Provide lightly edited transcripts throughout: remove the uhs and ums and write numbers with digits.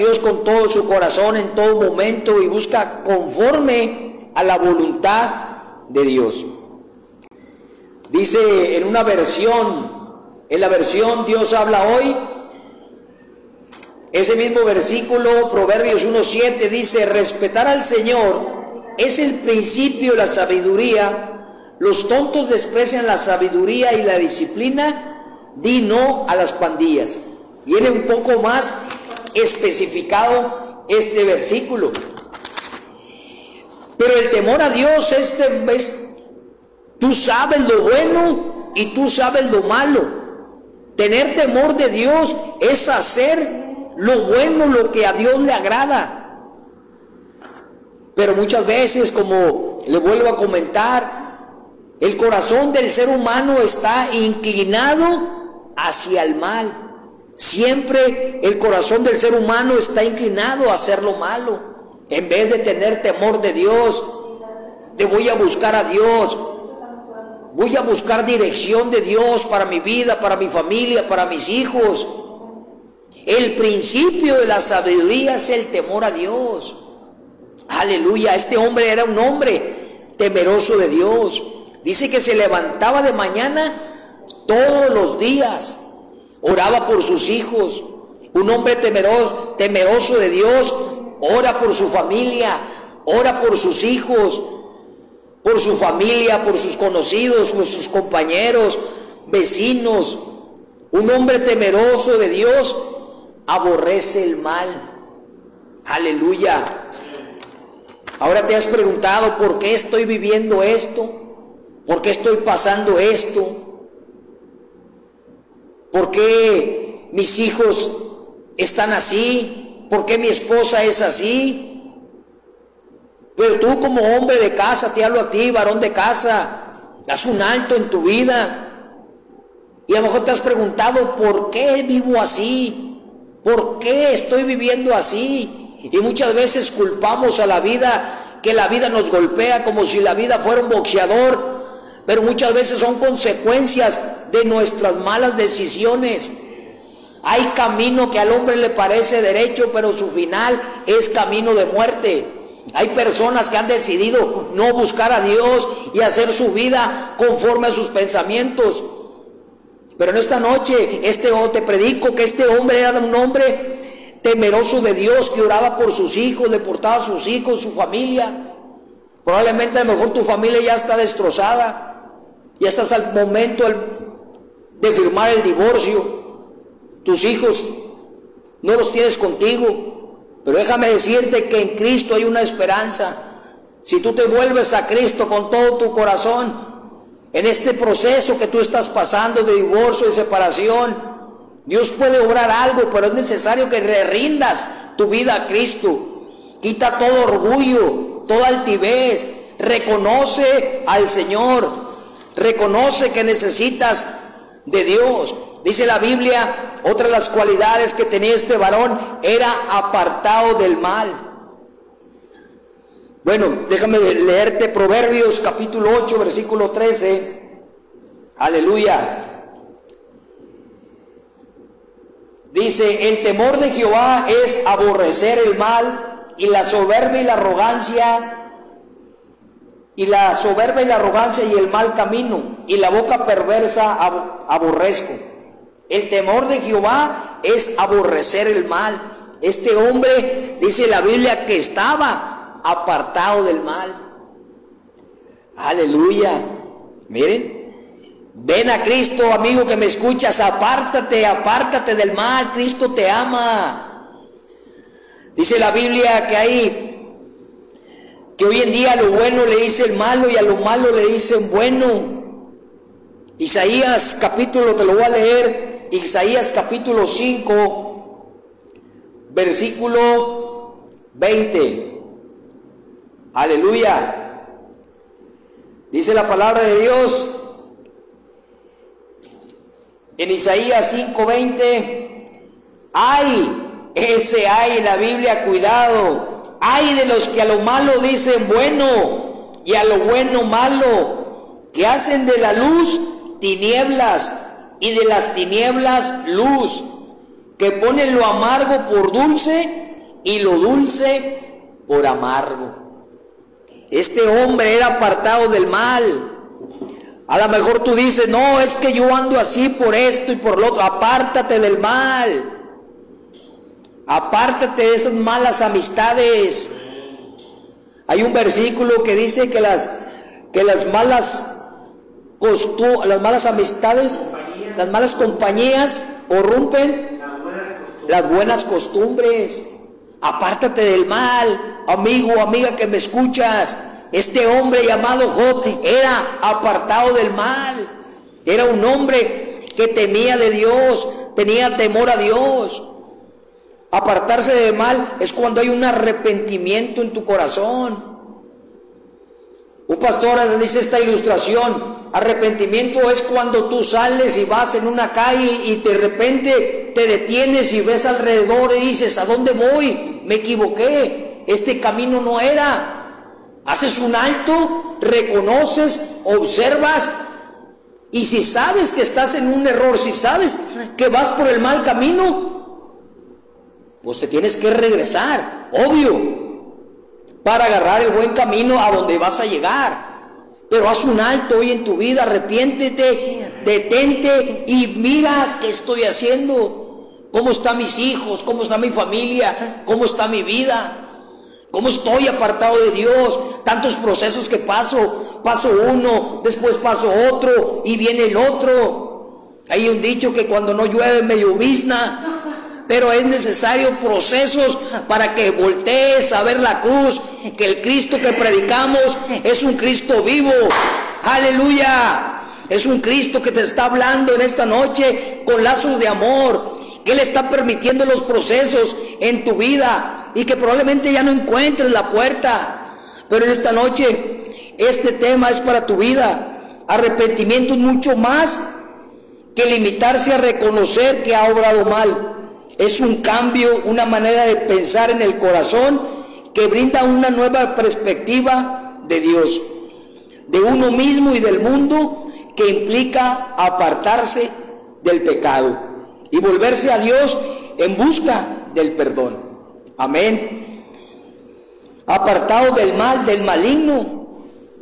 Dios con todo su corazón en todo momento y busca conforme a la voluntad de Dios. Dice en una versión, en la versión Dios habla hoy, ese mismo versículo, Proverbios 1:7, dice: respetar al Señor es el principio de la sabiduría. Los tontos desprecian la sabiduría y la disciplina. Di no a las pandillas. Viene un poco más especificado este versículo. Pero el temor a Dios tú sabes lo bueno y tú sabes lo malo. Tener temor de Dios es hacer lo bueno, lo que a Dios le agrada. Pero muchas veces, como le vuelvo a comentar, el corazón del ser humano está inclinado hacia el mal. Siempre el corazón del ser humano está inclinado a hacer lo malo. En vez de tener temor de Dios, de voy a buscar a Dios, voy a buscar dirección de Dios para mi vida, para mi familia, para mis hijos. El principio de la sabiduría es el temor a Dios. Aleluya. Este hombre era un hombre temeroso de Dios. Dice que se levantaba de mañana todos los días, oraba por sus hijos. Un hombre temeroso de Dios ora por su familia, ora por sus hijos, por su familia, por sus conocidos, por sus compañeros, vecinos. Un hombre temeroso de Dios aborrece el mal. Aleluya. Ahora te has preguntado: ¿por qué estoy viviendo esto? ¿Por qué estoy pasando esto? ¿Por qué mis hijos están así? ¿Por qué mi esposa es así? Pero tú, como hombre de casa, te hablo a ti, varón de casa, haz un alto en tu vida. Y a lo mejor te has preguntado: ¿por qué vivo así? ¿Por qué estoy viviendo así? Y muchas veces culpamos a la vida, que la vida nos golpea como si la vida fuera un boxeador, pero muchas veces son consecuencias de nuestras malas decisiones. Hay camino que al hombre le parece derecho, pero su final es camino de muerte. Hay personas que han decidido no buscar a Dios y hacer su vida conforme a sus pensamientos. Pero en esta noche te predico que este hombre era un hombre temeroso de Dios, que oraba por sus hijos, le portaba a sus hijos, su familia. Probablemente a lo mejor tu familia ya está destrozada, ya estás al momento de firmar el divorcio, tus hijos no los tienes contigo, pero déjame decirte que en Cristo hay una esperanza. Si tú te vuelves a Cristo con todo tu corazón, en este proceso que tú estás pasando de divorcio, de separación, Dios puede obrar algo, pero es necesario que le rindas tu vida a Cristo. Quita todo orgullo, toda altivez, reconoce al Señor, reconoce que necesitas de Dios. Dice la Biblia, otra de las cualidades que tenía este varón era apartado del mal. Bueno, déjame leerte Proverbios capítulo 8, versículo 13. Aleluya. Dice: el temor de Jehová es aborrecer el mal, y la soberbia y la arrogancia, y el mal camino, y la boca perversa aborrezco. El temor de Jehová es aborrecer el mal. Este hombre, dice la Biblia, que estaba apartado del mal. Aleluya. Miren, ven a Cristo, amigo que me escuchas, apártate del mal. Cristo te ama. Dice la Biblia que hoy en día a lo bueno le dicen malo y a lo malo le dicen bueno. Isaías capítulo, te lo voy a leer, Isaías capítulo 5, versículo 20. Aleluya. Dice la palabra de Dios en Isaías 5:20: hay en la Biblia, cuidado, hay de los que a lo malo dicen bueno y a lo bueno malo, que hacen de la luz tinieblas y de las tinieblas luz, que ponen lo amargo por dulce y lo dulce por amargo. Este hombre era apartado del mal. A lo mejor tú dices, no, es que yo ando así por esto y por lo otro. Apártate del mal. Apártate de esas malas amistades. Hay un versículo que dice que las malas amistades, las malas compañías corrompen las buenas costumbres. Apártate del mal, amigo, amiga que me escuchas. Este hombre llamado Job era apartado del mal. Era un hombre que temía de Dios, tenía temor a Dios. Apartarse del mal es cuando hay un arrepentimiento en tu corazón. Un pastor dice esta ilustración: arrepentimiento es cuando tú sales y vas en una calle y de repente te detienes y ves alrededor y dices, ¿a dónde voy? Me equivoqué, este camino no era. Haces un alto, reconoces, observas, y si sabes que estás en un error, si sabes que vas por el mal camino, pues te tienes que regresar, obvio, para agarrar el buen camino a donde vas a llegar. Pero haz un alto hoy en tu vida, arrepiéntete, detente y mira qué estoy haciendo, cómo están mis hijos, cómo está mi familia, cómo está mi vida, cómo estoy apartado de Dios, tantos procesos que paso uno, después paso otro y viene el otro. Hay un dicho que cuando no llueve me llovizna, pero es necesario procesos para que voltees a ver la cruz, que el Cristo que predicamos es un Cristo vivo. Aleluya, es un Cristo que te está hablando en esta noche con lazos de amor, que Él está permitiendo los procesos en tu vida y que probablemente ya no encuentres la puerta, pero en esta noche este tema es para tu vida. Arrepentimiento es mucho más que limitarse a reconocer que ha obrado mal. Es un cambio, una manera de pensar en el corazón que brinda una nueva perspectiva de Dios, de uno mismo y del mundo, que implica apartarse del pecado y volverse a Dios en busca del perdón. Amén. Apartado del mal, del maligno.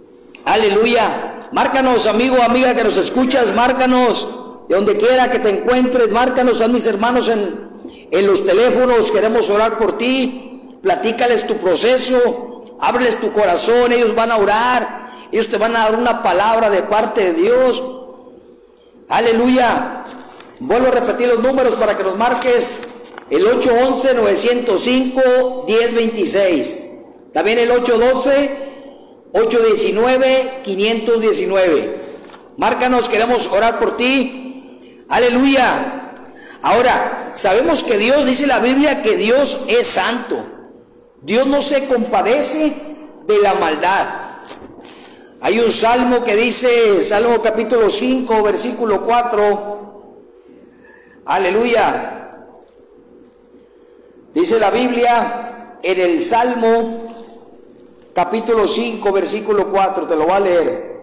Aleluya. Márcanos, amigo, amiga que nos escuchas, márcanos de donde quiera que te encuentres, márcanos a mis hermanos en los teléfonos. Queremos orar por ti. Platícales tu proceso, ábreles tu corazón, ellos van a orar, ellos te van a dar una palabra de parte de Dios. Aleluya. Vuelvo a repetir los números para que nos marques: el 811-905-1026, también el 812-819-519. Márcanos, queremos orar por ti. Aleluya. Ahora, sabemos que Dios, dice la Biblia, que Dios es santo. Dios no se compadece de la maldad. Hay un salmo que dice, Salmo capítulo 5, versículo 4. Aleluya. Dice la Biblia en el Salmo capítulo 5, versículo 4, te lo voy a leer.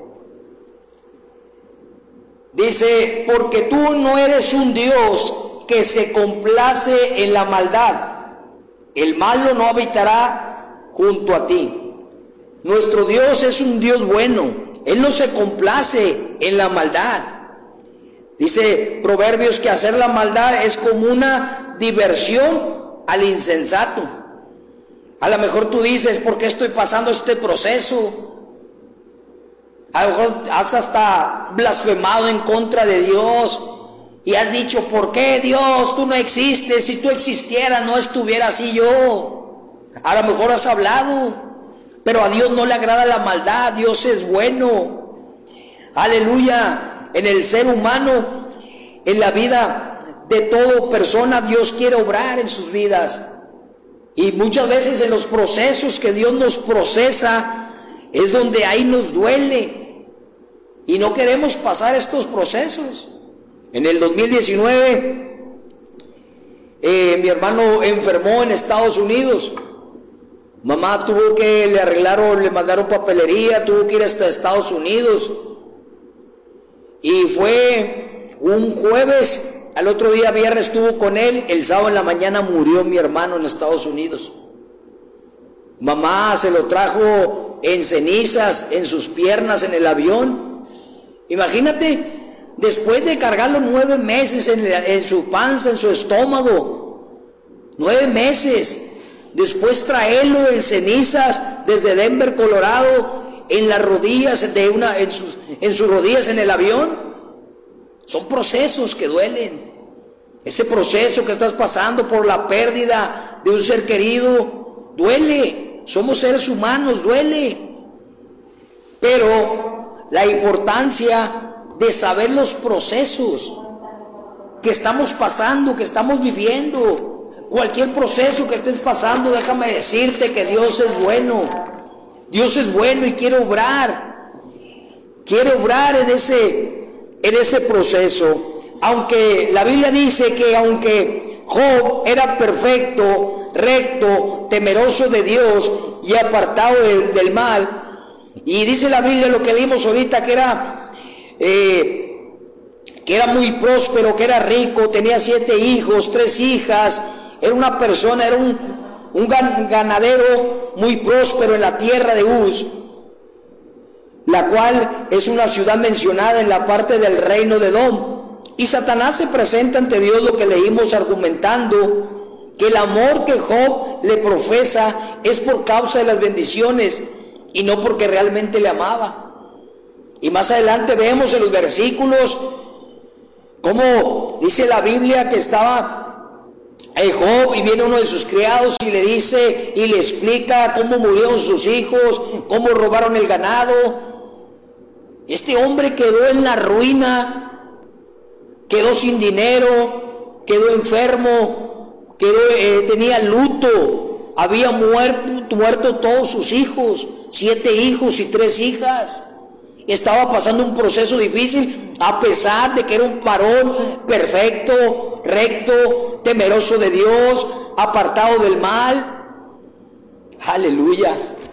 Dice, porque tú no eres un Dios que se complace en la maldad, el malo no habitará junto a ti. Nuestro Dios es un Dios bueno, Él no se complace en la maldad. Dice Proverbios que hacer la maldad es como una diversión al insensato. A lo mejor tú dices, ¿por qué estoy pasando este proceso? A lo mejor has hasta blasfemado en contra de Dios y has dicho, ¿por qué Dios? Tú no existes, si tú existieras no estuviera así yo. A lo mejor has hablado, pero a Dios no le agrada la maldad, Dios es bueno. Aleluya. En el ser humano, en la vida de toda persona, Dios quiere obrar en sus vidas. Y muchas veces en los procesos que Dios nos procesa es donde ahí nos duele y no queremos pasar estos procesos. En el 2019 mi hermano enfermó en Estados Unidos. Mamá tuvo que le mandaron papelería, tuvo que ir hasta Estados Unidos. Y fue un jueves al otro día viernes estuvo con él, el sábado en la mañana murió mi hermano en Estados Unidos. Mamá se lo trajo en cenizas, en sus piernas, en el avión. Imagínate, después de cargarlo 9 meses en su panza, en su estómago, 9 meses, después traerlo en cenizas desde Denver, Colorado, en las rodillas, en sus rodillas en el avión. Son procesos que duelen. Ese proceso que estás pasando por la pérdida de un ser querido, duele. Somos seres humanos, duele. Pero la importancia de saber los procesos que estamos pasando, que estamos viviendo, cualquier proceso que estés pasando, déjame decirte que Dios es bueno. Dios es bueno y quiere obrar en ese proceso. Aunque la Biblia dice que aunque Job era perfecto, recto, temeroso de Dios y apartado del mal, y dice la Biblia lo que leímos ahorita, que era muy próspero, que era rico, tenía 7 hijos, 3 hijas, era una persona, era un ganadero muy próspero en la tierra de Uz, la cual es una ciudad mencionada en la parte del reino de Edom. Y Satanás se presenta ante Dios, lo que leímos, argumentando que el amor que Job le profesa es por causa de las bendiciones y no porque realmente le amaba. Y más adelante vemos en los versículos cómo dice la Biblia que estaba Job y viene uno de sus criados y le dice y le explica cómo murieron sus hijos, cómo robaron el ganado. Este hombre quedó en la ruina, quedó sin dinero, quedó enfermo, tenía luto, había muerto todos sus hijos, 7 hijos y 3 hijas. Estaba pasando un proceso difícil, a pesar de que era un varón perfecto, recto, temeroso de Dios, apartado del mal. Aleluya.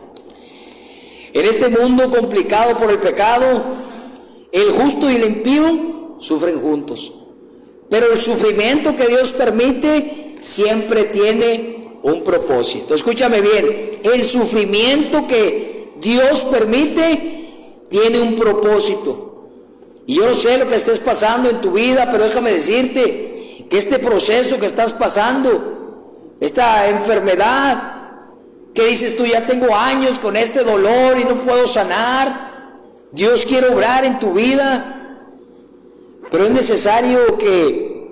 En este mundo complicado por el pecado, el justo y el impío sufren juntos, pero el sufrimiento que Dios permite siempre tiene un propósito. Escúchame bien, el sufrimiento que Dios permite tiene un propósito. Y yo no sé lo que estés pasando en tu vida, pero déjame decirte que este proceso que estás pasando, esta enfermedad, que dices tú, ya tengo años con este dolor y no puedo sanar, Dios quiere obrar en tu vida. Pero es necesario que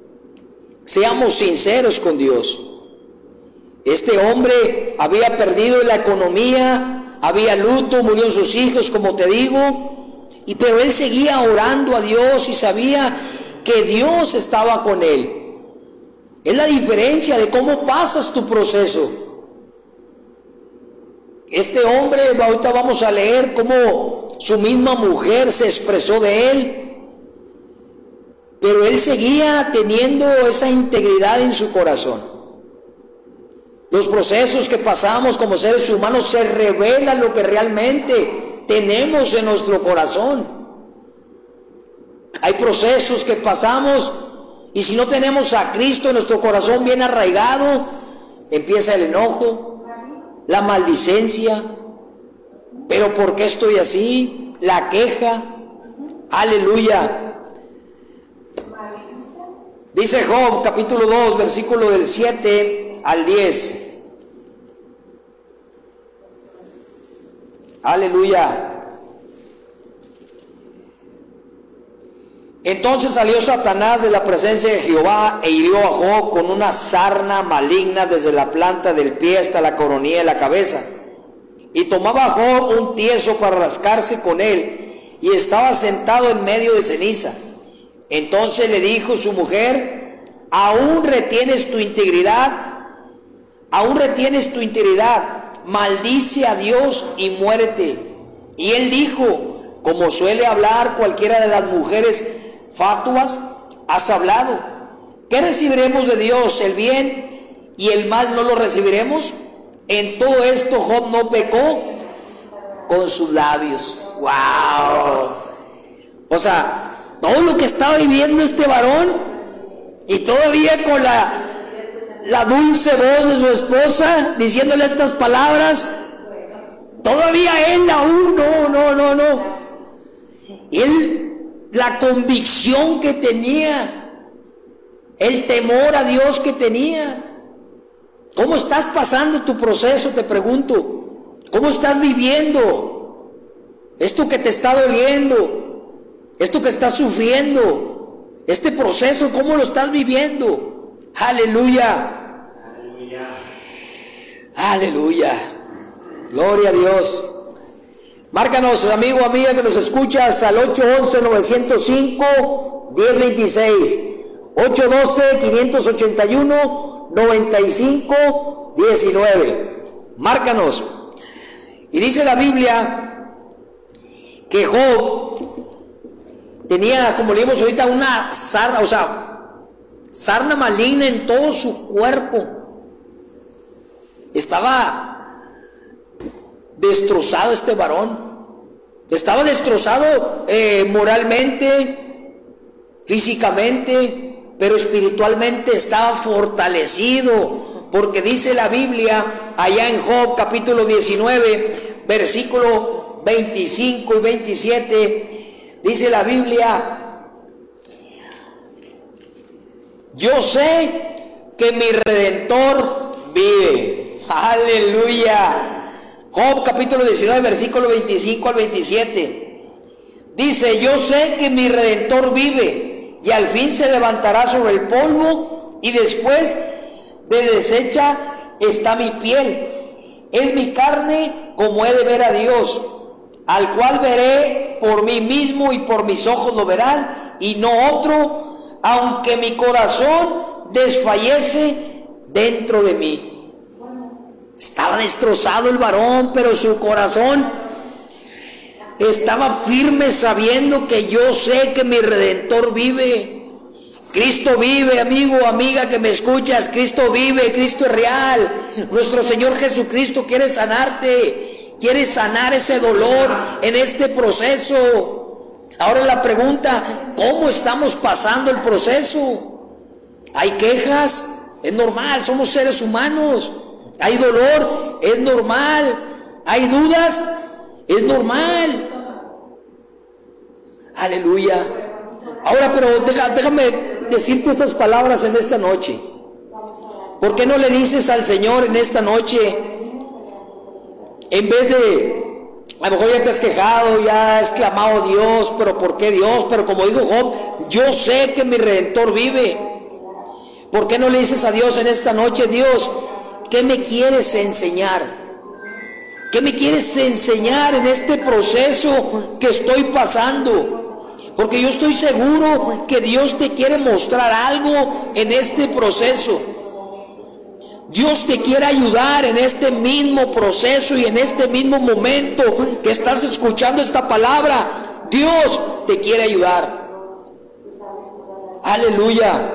seamos sinceros con Dios. Este hombre había perdido la economía, había luto, murieron sus hijos, como te digo, pero él seguía orando a Dios y sabía que Dios estaba con él. Es la diferencia de cómo pasas tu proceso. Este hombre, ahorita vamos a leer cómo su misma mujer se expresó de él. Pero él seguía teniendo esa integridad en su corazón. Los procesos que pasamos como seres humanos se revelan lo que realmente tenemos en nuestro corazón. Hay procesos que pasamos y si no tenemos a Cristo en nuestro corazón bien arraigado, empieza el enojo, la maldicencia. ¿Pero por qué estoy así? La queja. Aleluya. Dice Job, capítulo 2, versículo del 7 al 10. Aleluya. Entonces salió Satanás de la presencia de Jehová e hirió a Job con una sarna maligna desde la planta del pie hasta la coronilla de la cabeza. Y tomaba a Job un tieso para rascarse con él, y estaba sentado en medio de ceniza. Entonces le dijo su mujer: ¿aún retienes tu integridad? ¿Aún retienes tu integridad? Maldice a Dios y muérete. Y él dijo, como suele hablar cualquiera de las mujeres fatuas, has hablado. ¿Qué recibiremos de Dios? ¿El bien y el mal no lo recibiremos? En todo esto Job no pecó con sus labios. ¡Wow! O sea, todo lo que estaba viviendo este varón Y todavía con la dulce voz de su esposa diciéndole estas palabras, todavía él aún no. Él, la convicción que tenía, el temor a Dios que tenía. ¿Cómo estás pasando tu proceso? Te pregunto. ¿Cómo estás viviendo esto que te está doliendo? Esto que estás sufriendo. Este proceso, ¿cómo lo estás viviendo? Aleluya. Aleluya. Gloria a Dios. Márcanos, amigo, amiga que nos escuchas, al 811-905-1026. 812-581-9519. Márcanos. Y dice la Biblia que Job tenía, como leímos ahorita, una sarna, sarna maligna en todo su cuerpo. Estaba destrozado este varón. Estaba destrozado moralmente, físicamente, pero espiritualmente estaba fortalecido, porque dice la Biblia allá en Job capítulo 19, versículo 25 y 27, dice la Biblia: yo sé que mi Redentor vive. Aleluya. Job capítulo 19, versículo 25 al 27. Dice: yo sé que mi Redentor vive, y al fin se levantará sobre el polvo, y después de deshecha está mi piel. Es mi carne como he de ver a Dios, al cual veré por mí mismo, y por mis ojos lo verán, y no otro, aunque mi corazón desfallece dentro de mí. Estaba destrozado el varón, pero su corazón estaba firme, sabiendo que yo sé que mi Redentor vive. Cristo vive, amigo, amiga que me escuchas. Cristo vive, Cristo es real. Nuestro Señor Jesucristo quiere sanarte, quiere sanar ese dolor en este proceso. Ahora la pregunta: ¿cómo estamos pasando el proceso? ¿Hay quejas? Es normal, somos seres humanos. ¿Hay dolor? Es normal. ¿Hay dudas? Es normal. Aleluya. Ahora, pero déjame decirte estas palabras en esta noche. ¿Por qué no le dices al Señor en esta noche, en vez de, a lo mejor ya te has quejado, ya has clamado: Dios, pero ¿por qué Dios? Pero como dijo Job, yo sé que mi Redentor vive. ¿Por qué no le dices a Dios en esta noche: Dios, ¿qué me quieres enseñar? ¿Qué me quieres enseñar en este proceso que estoy pasando? Porque yo estoy seguro que Dios te quiere mostrar algo en este proceso. Dios te quiere ayudar en este mismo proceso y en este mismo momento que estás escuchando esta palabra. Dios te quiere ayudar. Aleluya.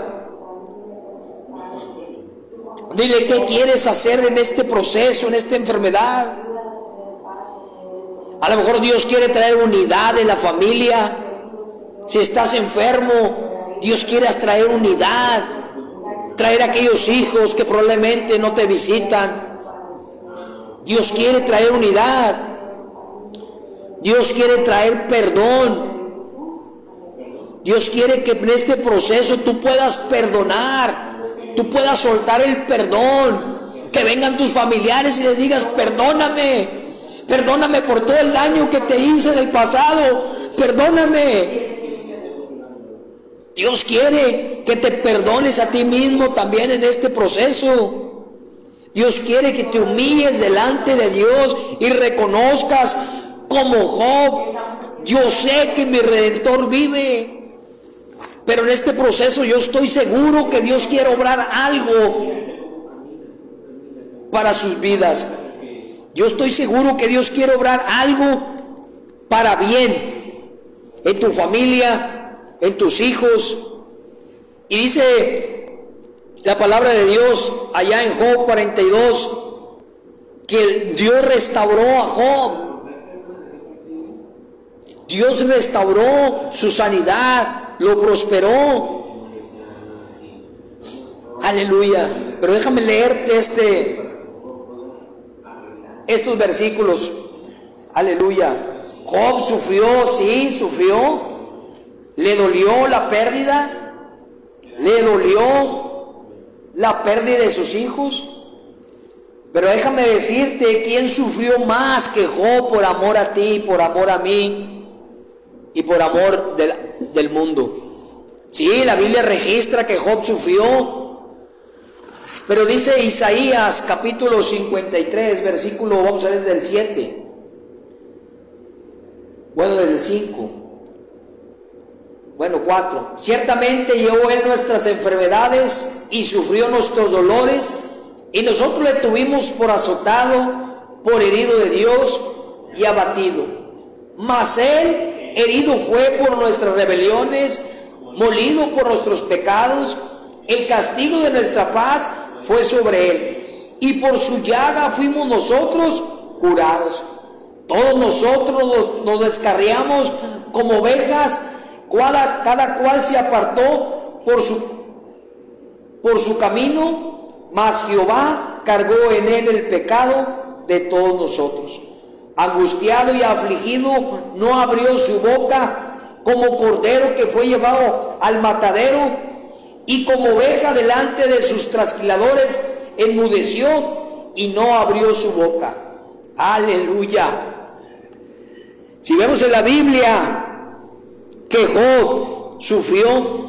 Dile: ¿qué quieres hacer en este proceso, en esta enfermedad? A lo mejor Dios quiere traer unidad en la familia. Si estás enfermo, Dios quiere traer unidad, traer a aquellos hijos que probablemente no te visitan. Dios quiere traer unidad. Dios quiere traer perdón. Dios quiere que en este proceso tú puedas perdonar, tú puedas soltar el perdón, que vengan tus familiares y les digas: perdóname, perdóname por todo el daño que te hice en el pasado, perdóname. Dios quiere que te perdones a ti mismo también en este proceso. Dios quiere que te humilles delante de Dios y reconozcas como Job: yo sé que mi Redentor vive. Pero en este proceso yo estoy seguro que Dios quiere obrar algo para sus vidas. Yo estoy seguro que Dios quiere obrar algo para bien en tu familia, en tus hijos. Y dice la palabra de Dios allá en Job 42 que Dios restauró a Job. Dios restauró su sanidad, lo prosperó. Aleluya. Pero déjame leerte estos versículos. Aleluya. Job sufrió, sí, sufrió. Le dolió la pérdida. Le dolió la pérdida de sus hijos. Pero déjame decirte, ¿quién sufrió más que Job por amor a ti, por amor a mí y por amor del mundo? Sí, la Biblia registra que Job sufrió. Pero dice Isaías capítulo 53, versículo, vamos a ver desde el 7. Bueno, desde el 5. Bueno, 4. Ciertamente llevó él nuestras enfermedades y sufrió nuestros dolores, y nosotros le tuvimos por azotado, por herido de Dios y abatido. Mas él herido fue por nuestras rebeliones, molido por nuestros pecados. El castigo de nuestra paz fue sobre él, y por su llaga fuimos nosotros curados. Todos nosotros nos descarriamos como ovejas, cada cual se apartó por su camino, mas Jehová cargó en él el pecado de todos nosotros. Angustiado y afligido, no abrió su boca, como cordero que fue llevado al matadero, y como oveja delante de sus trasquiladores, enmudeció y no abrió su boca. Aleluya. Si vemos en la Biblia que Job sufrió,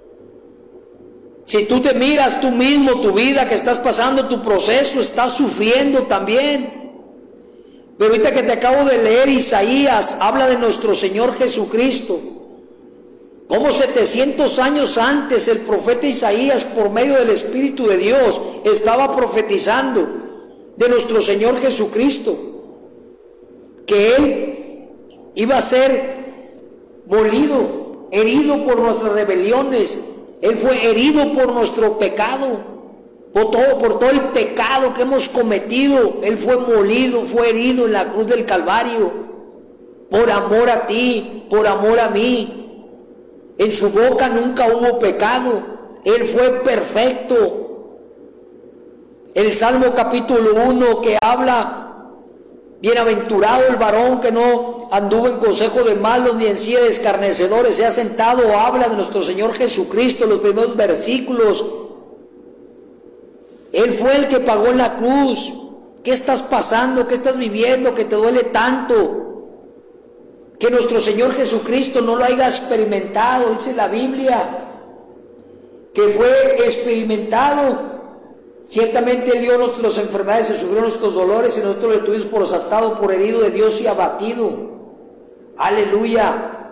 si tú te miras tú mismo, tu vida que estás pasando, tu proceso, estás sufriendo también. Pero ahorita que te acabo de leer, Isaías habla de nuestro Señor Jesucristo. Como 700 años antes el profeta Isaías, por medio del Espíritu de Dios, estaba profetizando de nuestro Señor Jesucristo, que Él iba a ser molido, herido por nuestras rebeliones. Él fue herido por nuestro pecado, por todo el pecado que hemos cometido. Él fue molido, fue herido en la cruz del Calvario, por amor a ti, por amor a mí. En su boca nunca hubo pecado. Él fue perfecto. El Salmo capítulo 1 que habla: bienaventurado el varón que no anduvo en consejo de malos, ni en silla de escarnecedores se ha sentado. Habla de nuestro Señor Jesucristo, los primeros versículos. Él fue el que pagó en la cruz. ¿Qué estás pasando? ¿Qué estás viviendo que te duele tanto? Que nuestro Señor Jesucristo no lo haya experimentado. Dice la Biblia que fue experimentado. Ciertamente Él dio nuestras enfermedades, se sufrió nuestros dolores, y nosotros le tuvimos por azotado, por herido de Dios y abatido. Aleluya.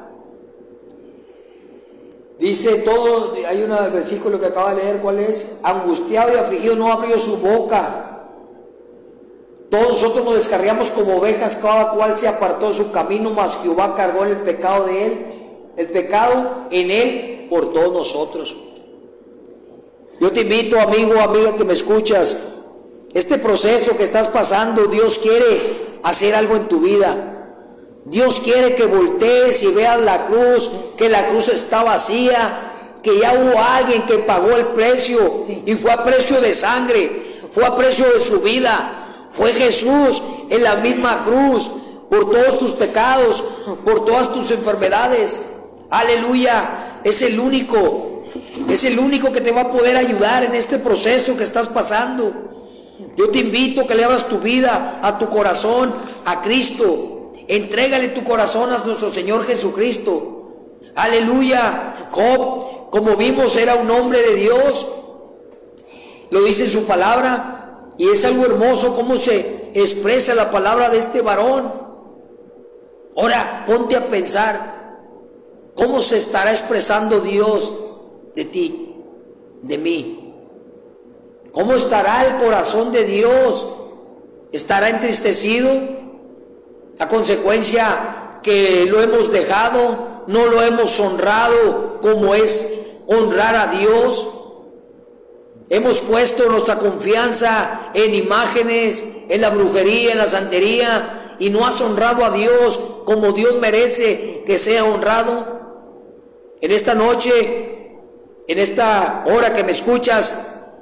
Dice todo, hay un versículo que acaba de leer, ¿cuál es? Angustiado y afligido, no abrió su boca. Todos nosotros nos descarriamos como ovejas, cada cual se apartó de su camino, mas Jehová cargó el pecado de él, el pecado en él por todos nosotros. Yo te invito, amigo, amiga que me escuchas, este proceso que estás pasando, Dios quiere hacer algo en tu vida. Dios quiere que voltees y veas la cruz, que la cruz está vacía, que ya hubo alguien que pagó el precio, y fue a precio de sangre, fue a precio de su vida. Fue Jesús en la misma cruz por todos tus pecados, por todas tus enfermedades. Aleluya. Es el único que te va a poder ayudar en este proceso que estás pasando. Yo te invito a que le abras tu vida, a tu corazón, a Cristo. Entrégale tu corazón a nuestro Señor Jesucristo. Aleluya. Job, como vimos, era un hombre de Dios. Lo dice en su palabra. Y es algo hermoso cómo se expresa la palabra de este varón. Ahora, ponte a pensar cómo se estará expresando Dios de ti, de mí. ¿Cómo estará el corazón de Dios? ¿Estará entristecido a consecuencia que lo hemos dejado, no lo hemos honrado como es honrar a Dios? Hemos puesto nuestra confianza en imágenes, en la brujería, en la santería, y no has honrado a Dios como Dios merece que sea honrado. En esta noche, en esta hora que me escuchas,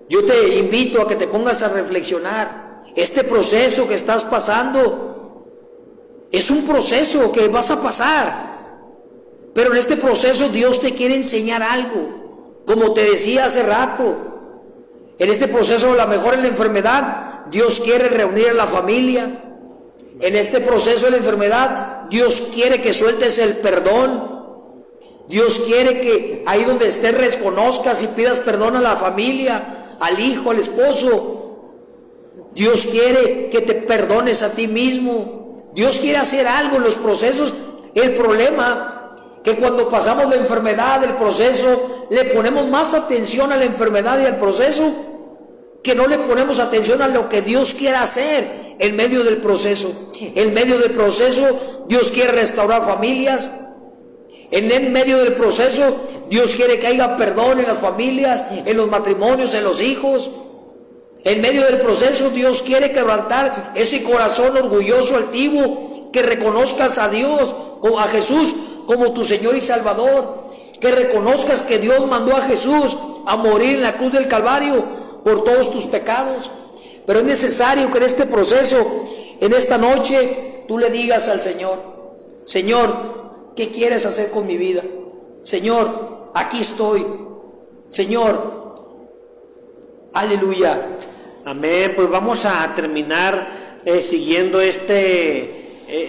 Yo te invito a que te pongas a reflexionar. Este proceso que estás pasando es un proceso que vas a pasar, pero en este proceso Dios te quiere enseñar algo. Como te decía hace rato, en este proceso, a lo mejor en la enfermedad, Dios quiere reunir a la familia. En este proceso de la enfermedad, Dios quiere que sueltes el perdón. Dios quiere que ahí donde estés reconozcas y pidas perdón a la familia, al hijo, al esposo. Dios quiere que te perdones a ti mismo. Dios quiere hacer algo en los procesos. El problema que cuando pasamos la enfermedad, el proceso, le ponemos más atención a la enfermedad y al proceso que no le ponemos atención a lo que Dios quiere hacer en medio del proceso. En medio del proceso, Dios quiere restaurar familias. En el medio del proceso, Dios quiere que haya perdón en las familias, en los matrimonios, en los hijos. En medio del proceso, Dios quiere quebrantar ese corazón orgulloso, altivo, que reconozcas a Dios o a Jesús como tu Señor y Salvador. Que reconozcas que Dios mandó a Jesús a morir en la cruz del Calvario por todos tus pecados. Pero es necesario que en este proceso, en esta noche, tú le digas al Señor: Señor, ¿qué quieres hacer con mi vida? Señor, aquí estoy. Señor, aleluya. Amén. Pues vamos a terminar siguiendo este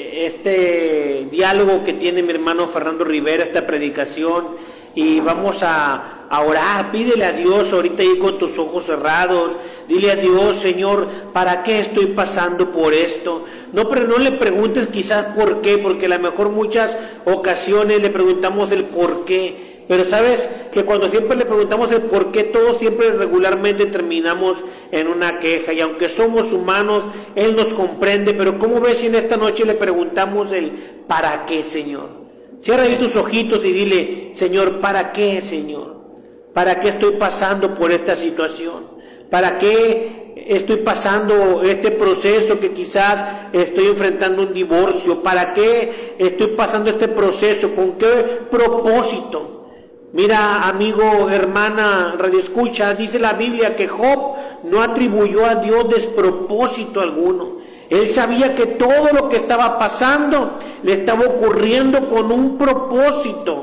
diálogo que tiene mi hermano Fernando Rivera, esta predicación, y vamos a orar. Pídele a Dios ahorita ahí con tus ojos cerrados. Dile a Dios: Señor, ¿para qué estoy pasando por esto? Pero no le preguntes quizás por qué, porque a lo mejor muchas ocasiones le preguntamos el por qué. Pero sabes que cuando siempre le preguntamos el por qué, todos siempre regularmente terminamos en una queja. Y aunque somos humanos, Él nos comprende. Pero ¿cómo ves si en esta noche le preguntamos el para qué, Señor? Cierra ahí tus ojitos y dile: Señor, ¿para qué, Señor? ¿Para qué estoy pasando por esta situación? ¿Para qué estoy pasando este proceso que quizás estoy enfrentando un divorcio? ¿Para qué estoy pasando este proceso? ¿Con qué propósito? Mira, amigo, hermana, radioescucha, dice la Biblia que Job no atribuyó a Dios despropósito alguno. Él sabía que todo lo que estaba pasando le estaba ocurriendo con un propósito.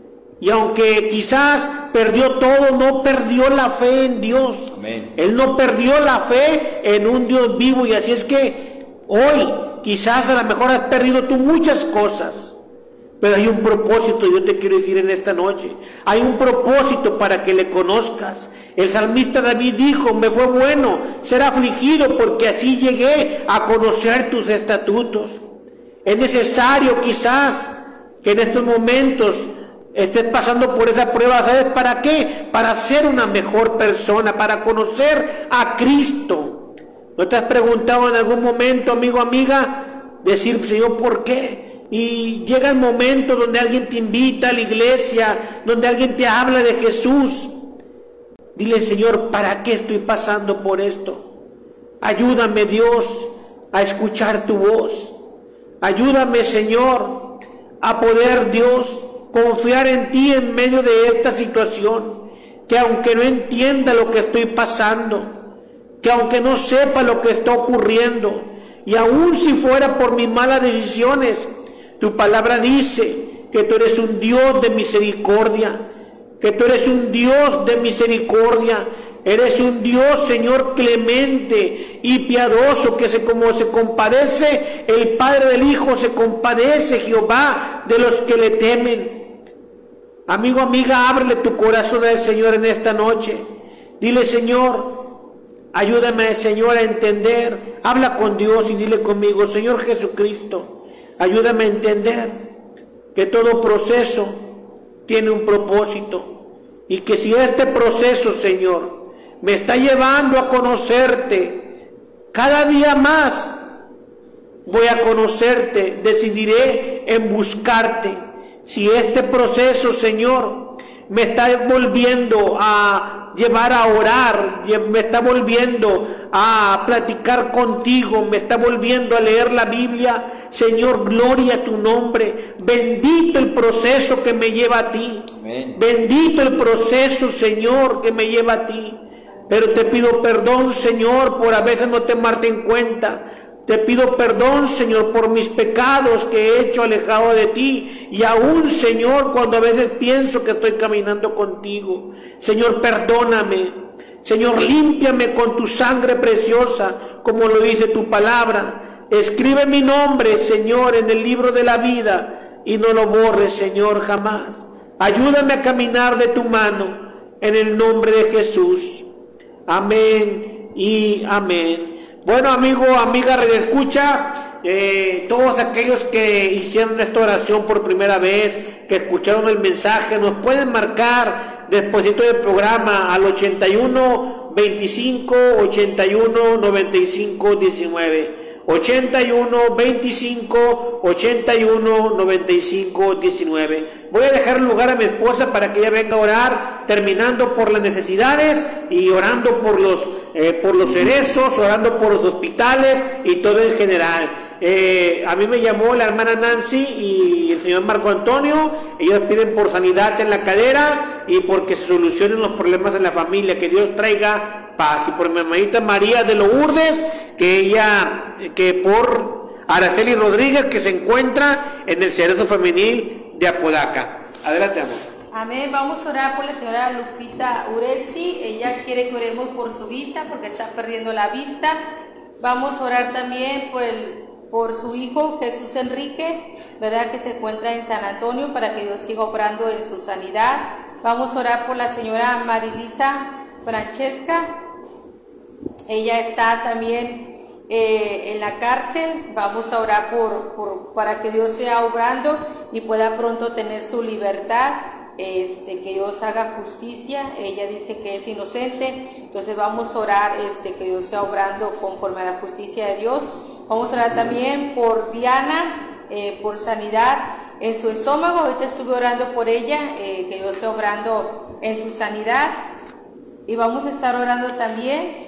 Y aunque quizás perdió todo, no perdió la fe en Dios. Amén. Él no perdió la fe en un Dios vivo. Y así es que hoy quizás a lo mejor has perdido tú muchas cosas, pero hay un propósito. Yo te quiero decir en esta noche, hay un propósito para que le conozcas. El salmista David dijo: me fue bueno ser afligido, porque así llegué a conocer tus estatutos. Es necesario quizás que en estos momentos estés pasando por esa prueba. ¿Sabes para qué? Para ser una mejor persona, para conocer a Cristo. ¿No te has preguntado en algún momento, amigo, amiga, decir: Señor, ¿por qué? Y llega el momento donde alguien te invita a la iglesia, donde alguien te habla de Jesús. Dile: Señor, ¿para qué estoy pasando por esto? Ayúdame, Dios, a escuchar tu voz. Ayúdame, Señor, a poder, Dios, confiar en ti en medio de esta situación. Que aunque no entienda lo que estoy pasando, que aunque no sepa lo que está ocurriendo, y aun si fuera por mis malas decisiones, tu palabra dice que tú eres un Dios de misericordia, que tú eres un Dios de misericordia. Eres un Dios, Señor, clemente y piadoso, que como se compadece el Padre del Hijo, se compadece Jehová de los que le temen. Amigo, amiga, ábrele tu corazón al Señor en esta noche. Dile: Señor, ayúdame, Señor, a entender. Habla con Dios y dile conmigo: Señor Jesucristo, ayúdame a entender que todo proceso tiene un propósito, y que si este proceso, Señor, me está llevando a conocerte cada día más, voy a conocerte, decidiré en buscarte. Si este proceso, Señor, me está volviendo a llevar a orar, me está volviendo a platicar contigo, me está volviendo a leer la Biblia, Señor, gloria a tu nombre. Bendito el proceso que me lleva a ti. Amén. Bendito el proceso, Señor, que me lleva a ti. pero te pido perdón, Señor, por a veces no tomarte en cuenta. Te pido perdón, Señor, por mis pecados que he hecho alejado de ti, y aún, Señor, cuando a veces pienso que estoy caminando contigo. Señor, perdóname. Señor, límpiame con tu sangre preciosa, como lo dice tu palabra. Escribe mi nombre, Señor, en el libro de la vida, y no lo borres, Señor, jamás. Ayúdame a caminar de tu mano, en el nombre de Jesús. Amén y amén. Bueno, amigo, amiga, redescucha, todos aquellos que hicieron esta oración por primera vez, que escucharon el mensaje, nos pueden marcar despuesito del programa al 81 25 81 95 19. 81 25 81 95 19. Voy a dejar lugar a mi esposa para que ella venga a orar, terminando por las necesidades y orando por los cerezos, orando por los hospitales y todo en general. A mí me llamó la hermana Nancy y el señor Marco Antonio. Ellos piden por sanidad en la cadera y porque se solucionen los problemas en la familia, que Dios traiga paz. Y por mi hermanita María de Lourdes, que por Araceli Rodríguez, que se encuentra en el Cerezo Femenil de Apodaca. Adelante, amor. Amén. Vamos a orar por la señora Lupita Uresti. Ella quiere que oremos por su vista porque está perdiendo la vista. Vamos a orar también por su hijo Jesús Enrique, ¿verdad?, que se encuentra en San Antonio, para que Dios siga obrando en su sanidad. Vamos a orar por la señora Marilisa Francesca. Ella está también en la cárcel. Vamos a orar para que Dios sea obrando y pueda pronto tener su libertad. Que Dios haga justicia. Ella dice que es inocente, entonces vamos a orar que Dios sea obrando conforme a la justicia de Dios. Vamos a orar también por Diana, por sanidad en su estómago. Ahorita estuve orando por ella, que Dios sea obrando en su sanidad. Y vamos a estar orando también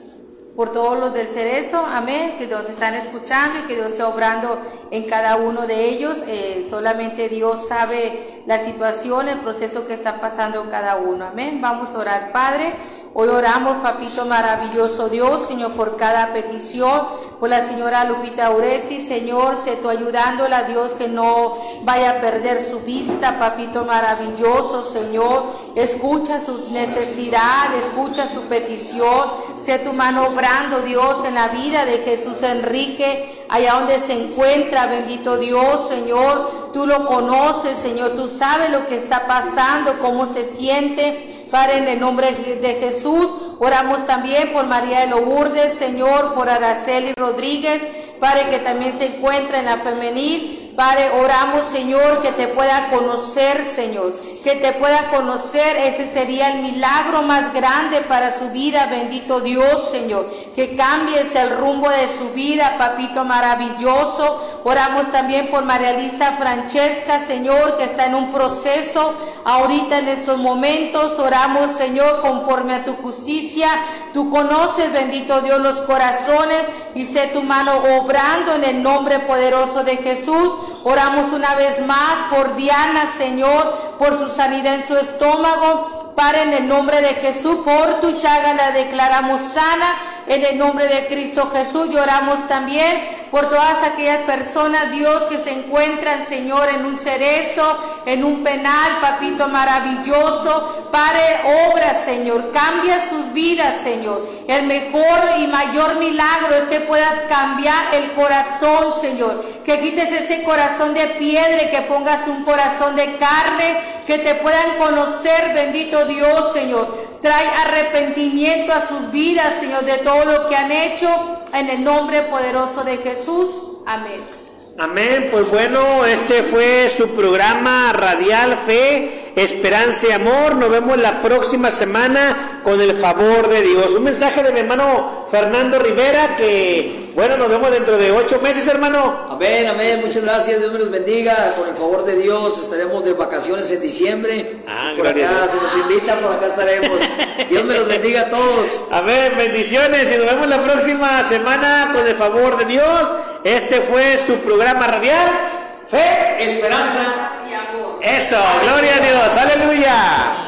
por todos los del Cerezo, amén, que Dios están escuchando y que Dios sea obrando en cada uno de ellos. Solamente Dios sabe la situación, el proceso que está pasando cada uno, amén. Vamos a orar, Padre. Hoy oramos, papito maravilloso Dios, Señor, por cada petición, por la señora Lupita Uresti, Señor, sé tú ayudándola, Dios, que no vaya a perder su vista, papito maravilloso, Señor. Escucha sus necesidades, escucha su petición, sé tu mano obrando, Dios, en la vida de Jesús Enrique, allá donde se encuentra, bendito Dios, Señor. Tú lo conoces, Señor, tú sabes lo que está pasando, cómo se siente. Padre, en el nombre de Jesús, oramos también por María de Lourdes, Señor, por Araceli Rodríguez, Padre, que también se encuentra en la femenil. Padre, oramos, Señor, que te pueda conocer, Señor, que te pueda conocer. Ese sería el milagro más grande para su vida, bendito Dios, Señor, que cambies el rumbo de su vida, papito maravilloso. Oramos también por María Elisa Francesca, Señor, que está en un proceso ahorita en estos momentos. Oramos, Señor, conforme a tu justicia. Tú conoces, bendito Dios, los corazones, y sé tu mano obrando en el nombre poderoso de Jesús. Oramos una vez más por Diana, Señor, por su sanidad en su estómago. Padre, en el nombre de Jesús, por tu llaga la declaramos sana. En el nombre de Cristo Jesús, y oramos también por todas aquellas personas, Dios, que se encuentran, Señor, en un cerezo, en un penal, papito maravilloso. Padre, obra, Señor, cambia sus vidas, Señor. El mejor y mayor milagro es que puedas cambiar el corazón, Señor. Que quites ese corazón de piedra y que pongas un corazón de carne, que te puedan conocer, bendito Dios, Señor. Trae arrepentimiento a sus vidas, Señor, de todo lo que han hecho, en el nombre poderoso de Jesús. Amén. Amén. Pues bueno, este fue su programa radial Fe, Esperanza y Amor. Nos vemos la próxima semana con el favor de Dios. Un mensaje de mi hermano Fernando Rivera, que bueno, nos vemos dentro de 8 meses, hermano. Amén, amén, muchas gracias, Dios me los bendiga. Con el favor de Dios estaremos de vacaciones en diciembre. Por acá se nos invita, por acá estaremos. Dios me los bendiga a todos. Amén, bendiciones, y nos vemos la próxima semana con el favor de Dios. Este fue su programa radial Fe, Esperanza y Amor. Eso, gloria a Dios, aleluya.